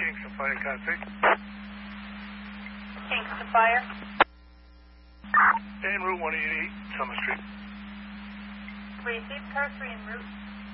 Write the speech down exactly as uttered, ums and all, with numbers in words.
Kingston Fire, car three. Kingston Fire. En route one eighty-eight, Summer Street. Received car three en route.